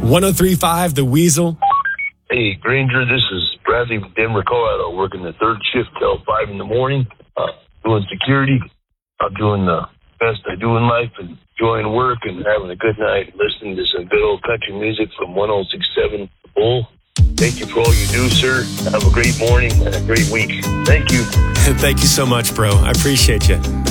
1035 The Weasel. Hey, Granger, this is Bradley from Denver, Colorado, working the third shift till 5 in the morning, doing security. I'm doing the best I do in life and enjoying work and having a good night, listening to some good old country music from 106.7 The Bull. Thank you for all you do, sir. Have a great morning and a great week. Thank you. Thank you so much, bro. I appreciate you.